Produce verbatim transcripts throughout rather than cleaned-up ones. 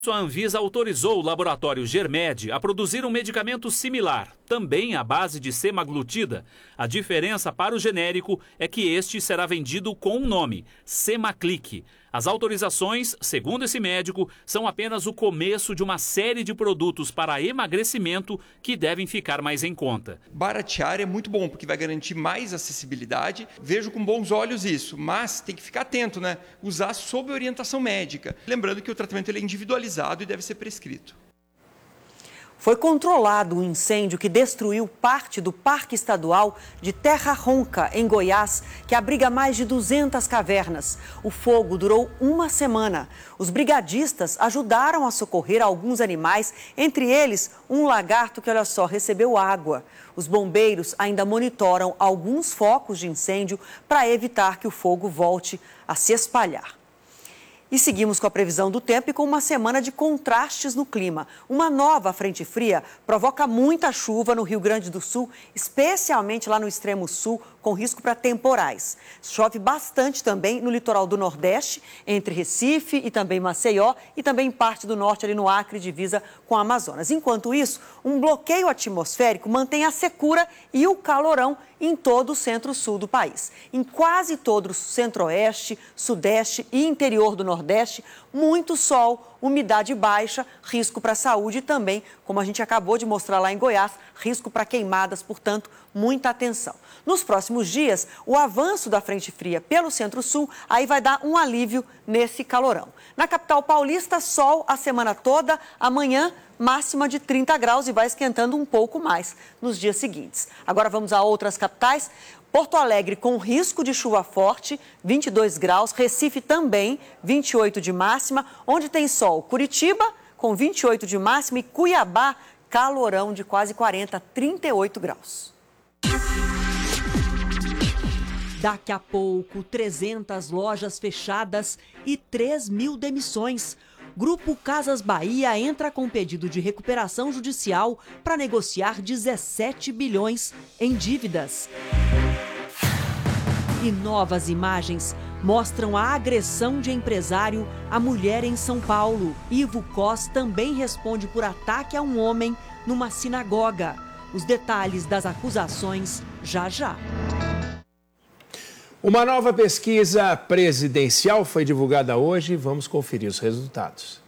A Anvisa autorizou o laboratório Germed a produzir um medicamento similar, também à base de semaglutida. A diferença para o genérico é que este será vendido com um nome, Semaclic. As autorizações, segundo esse médico, são apenas o começo de uma série de produtos para emagrecimento que devem ficar mais em conta. Baratear é muito bom, porque vai garantir mais acessibilidade. Vejo com bons olhos isso, mas tem que ficar atento, né? Usar sob orientação médica. Lembrando que o tratamento ele é individualizado e deve ser prescrito. Foi controlado um incêndio que destruiu parte do Parque Estadual de Terra Ronca, em Goiás, que abriga mais de duzentas cavernas. O fogo durou uma semana. Os brigadistas ajudaram a socorrer alguns animais, entre eles um lagarto que, olha só, recebeu água. Os bombeiros ainda monitoram alguns focos de incêndio para evitar que o fogo volte a se espalhar. E seguimos com a previsão do tempo e com uma semana de contrastes no clima. Uma nova frente fria provoca muita chuva no Rio Grande do Sul, especialmente lá no extremo sul, com risco para temporais. Chove bastante também no litoral do Nordeste, entre Recife e também Maceió, e também em parte do norte, ali no Acre, divisa com o Amazonas. Enquanto isso, um bloqueio atmosférico mantém a secura e o calorão em todo o centro-sul do país. Em quase todo o centro-oeste, sudeste e interior do Nordeste, muito sol, umidade baixa, risco para a saúde e também, como a gente acabou de mostrar lá em Goiás, risco para queimadas, portanto, muita atenção. Nos próximos dias, o avanço da frente fria pelo centro-sul, aí vai dar um alívio nesse calorão. Na capital paulista, sol a semana toda, amanhã máxima de trinta graus e vai esquentando um pouco mais nos dias seguintes. Agora vamos a outras capitais. Porto Alegre com risco de chuva forte, vinte e dois graus. Recife também, vinte e oito de máxima. Onde tem sol, Curitiba com vinte e oito de máxima e Cuiabá, calorão de quase quarenta, trinta e oito graus. Daqui a pouco, trezentas lojas fechadas e três mil demissões. Grupo Casas Bahia entra com pedido de recuperação judicial para negociar dezessete bilhões em dívidas. E novas imagens mostram a agressão de empresário à mulher em São Paulo. Ivo Cos também responde por ataque a um homem numa sinagoga. Os detalhes das acusações já já. Uma nova pesquisa presidencial foi divulgada hoje. Vamos conferir os resultados.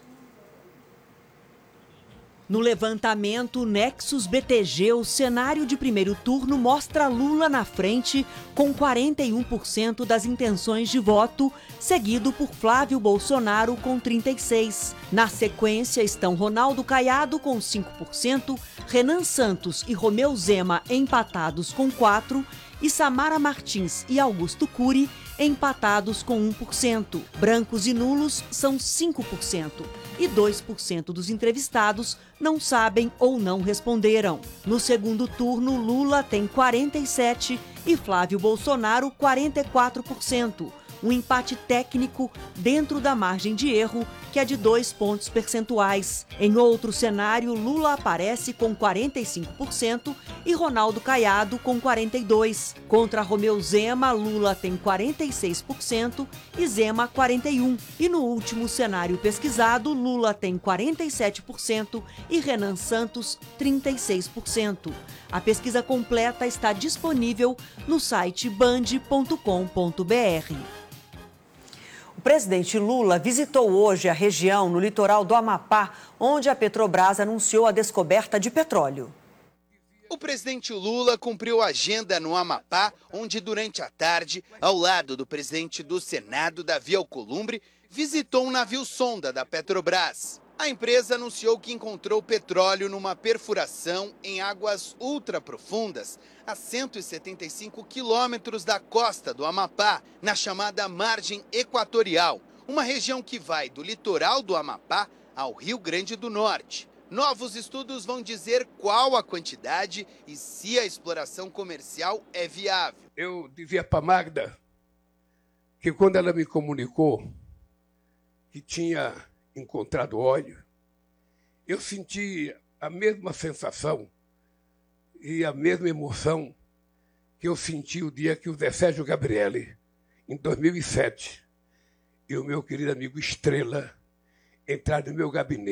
No levantamento Nexus B T G, o cenário de primeiro turno mostra Lula na frente com quarenta e um por cento das intenções de voto, seguido por Flávio Bolsonaro com trinta e seis por cento. Na sequência estão Ronaldo Caiado com cinco por cento, Renan Santos e Romeu Zema empatados com quatro por cento, e Samara Martins e Augusto Cury empatados com um por cento. Brancos e nulos são cinco por cento. E dois por cento dos entrevistados não sabem ou não responderam. No segundo turno, Lula tem quarenta e sete por cento e Flávio Bolsonaro quarenta e quatro por cento. Um empate técnico dentro da margem de erro, que é de dois pontos percentuais. Em outro cenário, Lula aparece com quarenta e cinco por cento e Ronaldo Caiado com quarenta e dois por cento. Contra Romeu Zema, Lula tem quarenta e seis por cento e Zema quarenta e um por cento. E no último cenário pesquisado, Lula tem quarenta e sete por cento e Renan Santos trinta e seis por cento. A pesquisa completa está disponível no site band ponto com ponto br. O presidente Lula visitou hoje a região no litoral do Amapá, onde a Petrobras anunciou a descoberta de petróleo. O presidente Lula cumpriu a agenda no Amapá, onde durante a tarde, ao lado do presidente do Senado, Davi Alcolumbre, visitou um navio-sonda da Petrobras. A empresa anunciou que encontrou petróleo numa perfuração em águas ultraprofundas, a cento e setenta e cinco quilômetros da costa do Amapá, na chamada Margem Equatorial, uma região que vai do litoral do Amapá ao Rio Grande do Norte. Novos estudos vão dizer qual a quantidade e se a exploração comercial é viável. Eu dizia para Magda que quando ela me comunicou que tinha encontrado óleo, eu senti a mesma sensação e a mesma emoção que eu senti o dia que o Zé Sérgio Gabrielli, em dois mil e sete, e o meu querido amigo Estrela entrar no meu gabinete.